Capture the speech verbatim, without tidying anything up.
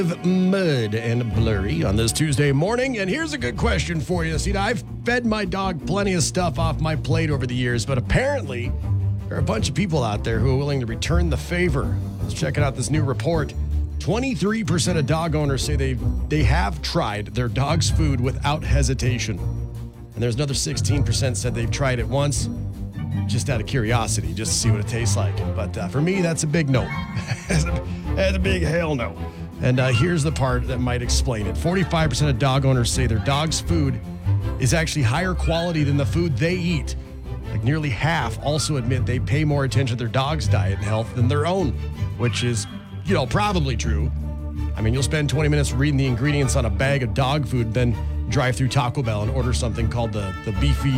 Mud and blurry on this Tuesday morning. And here's a good question for you. See, I've fed my dog plenty of stuff off my plate over the years, but apparently there are a bunch of people out there who are willing to return the favor. Let's check out this new report. twenty-three percent of dog owners say they they have tried their dog's food without hesitation. And there's another sixteen percent said they've tried it once just out of curiosity, just to see what it tastes like. But uh, for me, that's a big no. That's a, that's a big hell no. And uh, here's the part that might explain it. forty-five percent of dog owners say their dog's food is actually higher quality than the food they eat. Like nearly half also admit they pay more attention to their dog's diet and health than their own, which is, you know, probably true. I mean, you'll spend twenty minutes reading the ingredients on a bag of dog food, then drive through Taco Bell and order something called the, the beefy